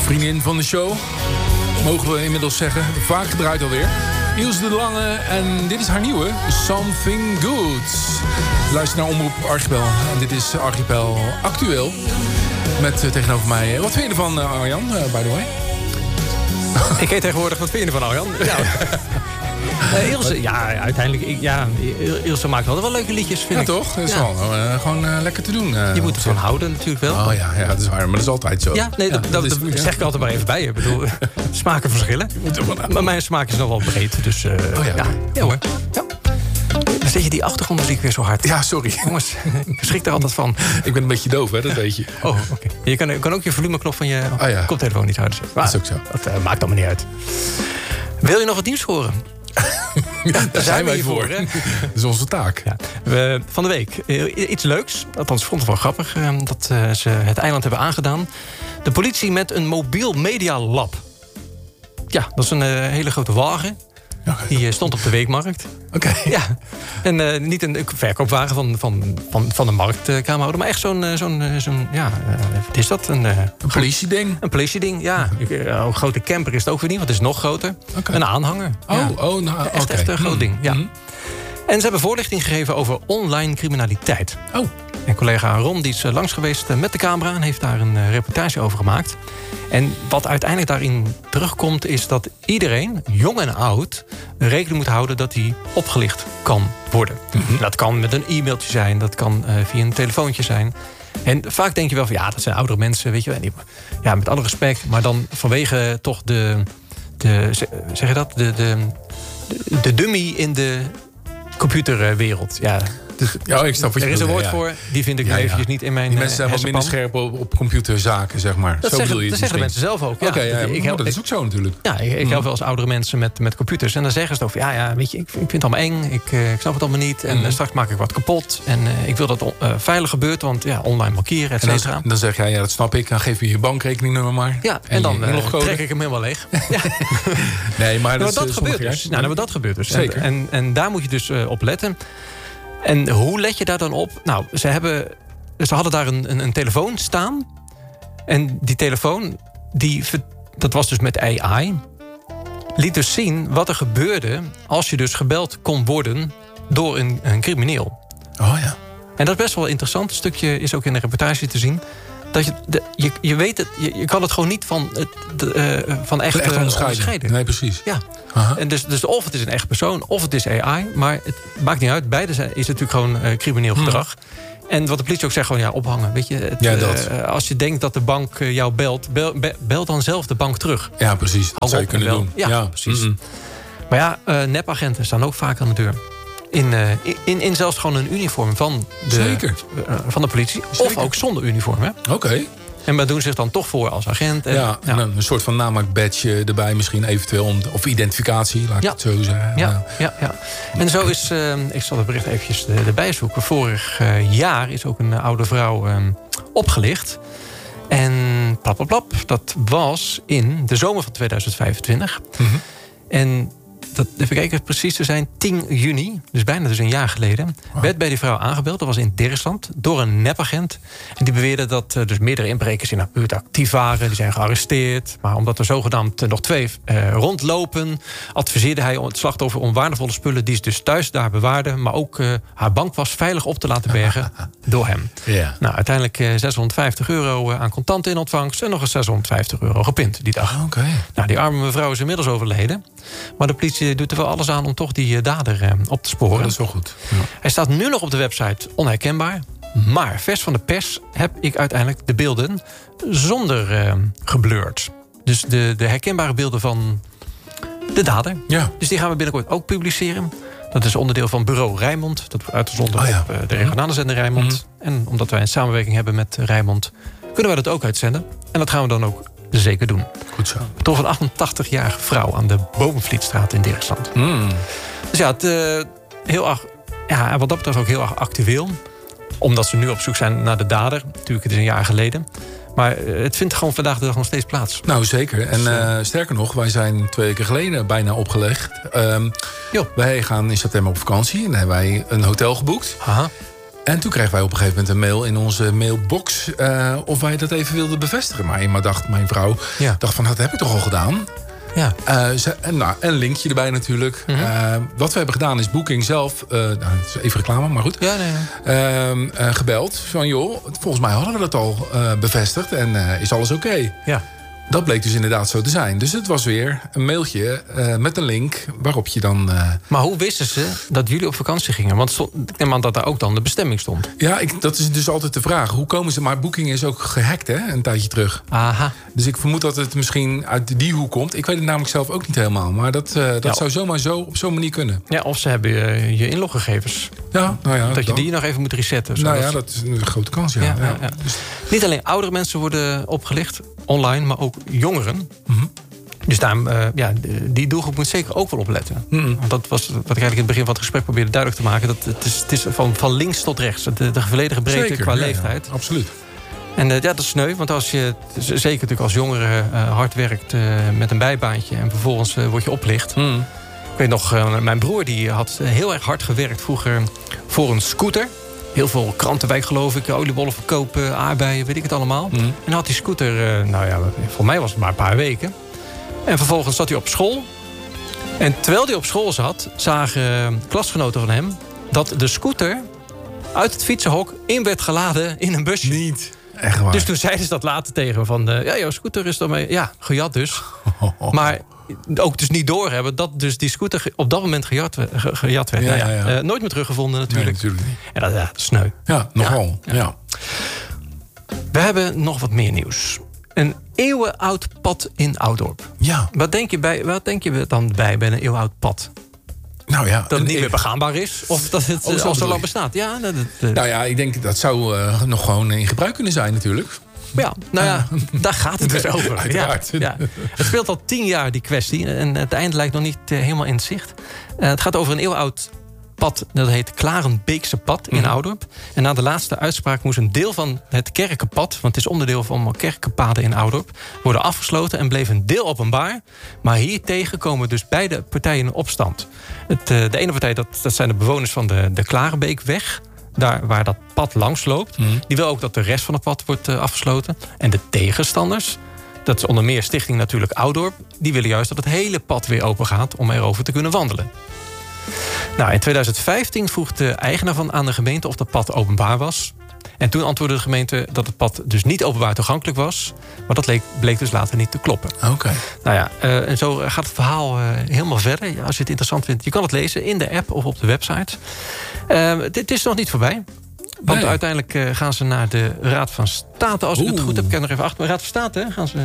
Vriendin van de show, mogen we inmiddels zeggen. Vaak gedraaid alweer. Ilse de Lange en dit is haar nieuwe, Something Good. Luister naar Omroep Archipel. En dit is Archipel Actueel. Met tegenover mij... Wat vind je ervan, Arjan, by the way? Ik heet tegenwoordig, wat vind je ervan, Arjan? Ja. Ilse, ja, uiteindelijk... Ilse maakt altijd wel leuke liedjes, vind ik. Ja, toch? Dat is wel gewoon lekker te doen. Je moet ervan houden, natuurlijk wel. Oh ja, dat is waar. Maar dat is altijd zo. Ja, nee, dat zeg ik altijd maar even bij. Ik bedoel, smaken verschillen. Maar mijn smaak is nog wel breed, dus... Ja hoor. Ja. Dan zet je die achtergrondmuziek weer zo hard. Ja, sorry. Jongens, ik schrik er altijd van. Ik ben een beetje doof, hè, dat weet je. Oh, oké. Je kan ook je volumeknop van je koptelefoon niet harder zetten. Dat is ook zo. Dat maakt allemaal niet uit. Wil je nog wat nieuws horen? Daar zijn wij voor. Hè? Dat is onze taak. Ja. Van de week iets leuks. Althans, vond het wel grappig dat ze het eiland hebben aangedaan. De politie met een mobiel media lab. Ja, dat is een hele grote wagen. Die stond op de weekmarkt. Oké. Ja. En niet een verkoopwagen van de marktkamerhouder, maar echt zo'n wat is dat? Een politieding? Een politieding, ja. Een grote camper is het ook weer niet, want het is nog groter. Okay. Een aanhanger. Echt een groot ding, ja. Mm-hmm. En ze hebben voorlichting gegeven over online criminaliteit. Oh. En collega Ron die is langs geweest met de camera en heeft daar een reportage over gemaakt. En wat uiteindelijk daarin terugkomt is dat iedereen, jong en oud, rekening moet houden dat hij opgelicht kan worden. Mm-hmm. Dat kan met een e-mailtje zijn, dat kan via een telefoontje zijn. En vaak denk je wel van ja, dat zijn oudere mensen, weet je wel. Ja, met alle respect, maar dan vanwege toch zeg je dat? De dummy in de computerwereld. Ja. Dus ik snap wat je er is een woord voor, die vind ik eventjes niet in mijn. Die mensen zijn wat minder scherp op computerzaken, zeg maar. Dat zeggen de mensen zelf ook. Ja. Dat is ook zo natuurlijk. Ja, ik help wel eens oudere mensen met computers. En dan zeggen ze over, weet je, ik vind het allemaal eng. Ik snap het allemaal niet. En straks maak ik wat kapot. En ik wil dat veilig gebeurt, want online markeren, et cetera. Dan zeg jij, dat snap ik. Dan geef je je bankrekeningnummer maar. Ja, en dan trek ik hem helemaal leeg. Ja. Nee, maar dat gebeurt dus. Nou, dat gebeurt dus. Zeker. En daar moet je dus op letten. En hoe let je daar dan op? Nou, ze hadden daar een telefoon staan. En die telefoon, dat was dus met AI... liet dus zien wat er gebeurde als je dus gebeld kon worden door een crimineel. Oh ja. En dat is best wel interessant. Een stukje is ook in de reportage te zien. Dat je weet het, je kan het gewoon niet van echt onderscheiden. Nee, precies. Ja. En dus of het is een echt persoon, of het is AI. Maar het maakt niet uit. Beide is natuurlijk gewoon crimineel gedrag. En wat de politie ook zegt, gewoon ophangen. Weet je, als je denkt dat de bank jou belt, bel dan zelf de bank terug. Ja, precies. Dat zou je kunnen doen. Ja, precies. Mm-hmm. Maar ja, nepagenten staan ook vaak aan de deur. In zelfs gewoon een uniform van de politie. Zeker. Of ook zonder uniform. Oké. En maar doen zich dan toch voor als agent. En een soort van namaakbadge erbij misschien eventueel. Of identificatie, laat ik het zo zeggen. Ja. En zo is, ik zal het bericht eventjes erbij zoeken. Vorig jaar is ook een oude vrouw opgelicht. En plap, dat was in de zomer van 2025. Mm-hmm. En even kijken, precies te zijn, 10 juni, dus bijna dus een jaar geleden... werd bij die vrouw aangebeld, dat was in Dirksland, door een nepagent. En die beweerde dat dus meerdere inbrekers in haar buurt actief waren. Die zijn gearresteerd. Maar omdat er zogenaamd nog 2 rondlopen... adviseerde hij het slachtoffer om waardevolle spullen... die ze dus thuis daar bewaarde... maar ook haar bankpas veilig op te laten bergen door hem. Yeah. Nou, uiteindelijk €650 aan contanten in ontvangst... en nog eens €650 gepind die dag. Okay. Nou, die arme mevrouw is inmiddels overleden. Maar de politie doet er wel alles aan om toch die dader op te sporen. Dat is wel goed. Ja. Hij staat nu nog op de website onherkenbaar. Maar vers van de pers heb ik uiteindelijk de beelden zonder geblurred. Dus de herkenbare beelden van de dader. Ja. Dus die gaan we binnenkort ook publiceren. Dat is onderdeel van Bureau Rijnmond. Dat wordt uitgezonden op de regionale zender Rijnmond. Mm-hmm. En omdat wij een samenwerking hebben met Rijnmond... kunnen wij dat ook uitzenden. En dat gaan we dan ook zeker doen. Goed zo. Toch een 88-jarige vrouw aan de Bovenvlietstraat in Dirksland. Dus ja, wat dat betreft ook heel erg actueel. Omdat ze nu op zoek zijn naar de dader. Natuurlijk, het is een jaar geleden. Maar het vindt gewoon vandaag de dag nog steeds plaats. Nou, zeker. En sterker nog, wij zijn 2 weken geleden bijna opgelegd. Wij gaan in september op vakantie. En hebben wij een hotel geboekt. Aha. En toen kregen wij op een gegeven moment een mail in onze mailbox... of wij dat even wilden bevestigen. Maar mijn vrouw dacht van, dat heb ik toch al gedaan? Ja. Een linkje erbij natuurlijk. Wat we hebben gedaan is Booking zelf... het is even reclame, maar goed. Ja, nee. Gebeld. Van joh, volgens mij hadden we dat al bevestigd. En is alles oké? Ja. Dat bleek dus inderdaad zo te zijn. Dus het was weer een mailtje met een link waarop je dan... Maar hoe wisten ze dat jullie op vakantie gingen? Want ik neem aan dat daar ook dan de bestemming stond. Ja, dat is dus altijd de vraag. Hoe komen ze... Maar Booking is ook gehackt, hè? Een tijdje terug. Aha. Dus ik vermoed dat het misschien uit die hoek komt. Ik weet het namelijk zelf ook niet helemaal. Maar dat zou zomaar op zo'n manier kunnen. Ja, of ze hebben je inloggegevens. Ja, nou ja. Dat je die nog even moet resetten. Nou ja, dat is een grote kans, ja. Dus niet alleen oudere mensen worden opgelicht, online, maar ook jongeren. Dus daarom, die doelgroep moet zeker ook wel opletten. Want dat was wat ik eigenlijk in het begin van het gesprek probeerde duidelijk te maken. Dat het is van links tot rechts. De volledige breedte zeker, qua leeftijd. Ja, absoluut. En dat is sneu, want als je zeker natuurlijk als jongere hard werkt met een bijbaantje en vervolgens word je oplicht. Ik weet nog, mijn broer die had heel erg hard gewerkt vroeger voor een scooter. Heel veel krantenwijk, geloof ik. Oliebollen verkopen, aardbeien, weet ik het allemaal. En dan had die scooter, voor mij was het maar een paar weken. En vervolgens zat hij op school. En terwijl hij op school zat, zagen klasgenoten van hem dat de scooter uit het fietsenhok in werd geladen in een busje. Niet. Echt waar. Dus toen zeiden ze dat later tegen hem van... jouw scooter is daarmee... Ja, gejat dus. Maar ook dus niet doorhebben dat dus die scooter op dat moment gejat werd. Nooit meer teruggevonden natuurlijk. Nee, natuurlijk niet. En dat is sneu. Ja, nogal. Ja. We hebben nog wat meer nieuws. Een eeuwenoud pad in Oudorp. Ja. Wat denk je dan bij een eeuwenoud pad? Nou ja, dat het niet meer begaanbaar is? Of dat het al zo lang bestaat? Ja, Nou ja, ik denk dat zou nog gewoon in gebruik kunnen zijn natuurlijk. Ja, nou ja, daar gaat het dus over. Uiteraard. Ja. Het speelt al 10 jaar die kwestie. En het einde lijkt nog niet helemaal in zicht. Het gaat over een eeuwenoud pad. Dat heet Klarenbeekse pad in Oudorp. En na de laatste uitspraak moest een deel van het Kerkenpad... want het is onderdeel van kerkenpaden in Oudorp... worden afgesloten en bleef een deel openbaar. Maar hiertegen komen dus beide partijen in opstand. De ene partij, dat zijn de bewoners van de Klarenbeekweg... daar waar dat pad langs loopt. Die wil ook dat de rest van het pad wordt afgesloten. En de tegenstanders, dat is onder meer Stichting Natuurlijk Oudorp... die willen juist dat het hele pad weer open gaat... om erover te kunnen wandelen. Nou, in 2015 vroeg de eigenaar aan de gemeente of dat pad openbaar was. En toen antwoordde de gemeente dat het pad dus niet openbaar toegankelijk was. Maar dat bleek dus later niet te kloppen. Oké. Nou ja, en zo gaat het verhaal helemaal verder. Ja, als je het interessant vindt, je kan het lezen in de app of op de website. Dit is nog niet voorbij. Want uiteindelijk gaan ze naar de Raad van State. Als ik het goed heb, ik nog even achter. Raad van State, gaan ze...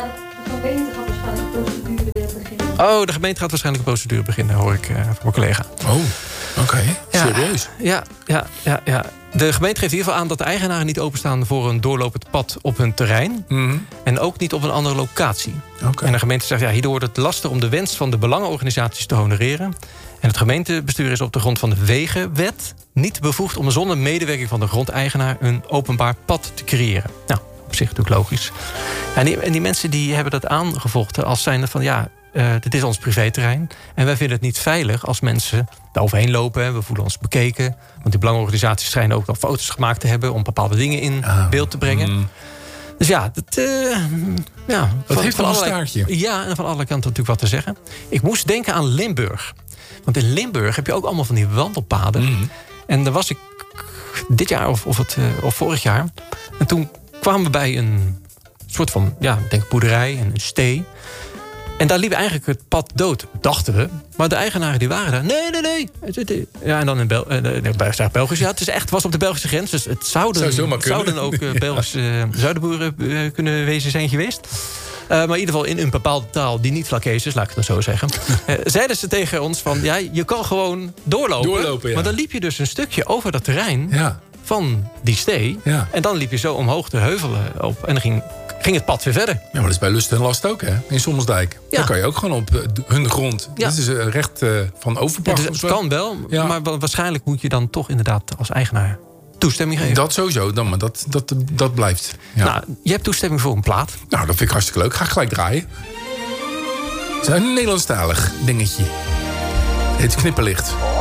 De gemeente gaat waarschijnlijk een procedure beginnen, hoor ik van mijn collega. Oh, oké. Serieus? Ja. De gemeente geeft in ieder geval aan dat de eigenaren niet openstaan... voor een doorlopend pad op hun terrein. En ook niet op een andere locatie. En de gemeente zegt, hierdoor wordt het lastig... om de wens van de belangenorganisaties te honoreren. En het gemeentebestuur is op de grond van de Wegenwet... niet bevoegd om zonder medewerking van de grondeigenaar... een openbaar pad te creëren. Nou, op zich natuurlijk logisch. En die mensen die hebben dat aangevochten als zijnde van... dit is ons privéterrein. En wij vinden het niet veilig als mensen daar overheen lopen. We voelen ons bekeken. Want die belangenorganisaties schijnen ook nog foto's gemaakt te hebben... om bepaalde dingen in beeld te brengen. Dus dat heeft wel een staartje. Ja, en van alle kanten natuurlijk wat te zeggen. Ik moest denken aan Limburg. Want in Limburg heb je ook allemaal van die wandelpaden. En daar was ik dit jaar of vorig jaar. En toen kwamen we bij een soort van, boerderij en een stee. En daar liep eigenlijk het pad dood, dachten we. Maar de eigenaren die waren daar. Nee. Ja, en dan in Belgisch. Ja, het was op de Belgische grens. Dus het zouden ook Belgische zuidenboeren kunnen wezen zijn geweest. Maar in ieder geval in een bepaalde taal die niet Vlakees is, laat ik het dan zo zeggen. Zeiden ze tegen ons van, je kan gewoon doorlopen. Maar dan liep je dus een stukje over dat terrein van die stee. Ja. En dan liep je zo omhoog de heuvelen op. En dan ging het pad weer verder. Ja, maar dat is bij Lust en Last ook, hè? In Sommelsdijk. Ja. Dan kan je ook gewoon op hun grond. Ja. Dit is een recht van overpacht. Ja, dus het kan wel, maar waarschijnlijk moet je dan toch inderdaad als eigenaar toestemming geven. Dat sowieso, maar dat blijft. Ja. Nou, je hebt toestemming voor een plaat. Nou, dat vind ik hartstikke leuk. Ga ik gelijk draaien. Het is een Nederlandstalig dingetje. Het heet Knipperlicht.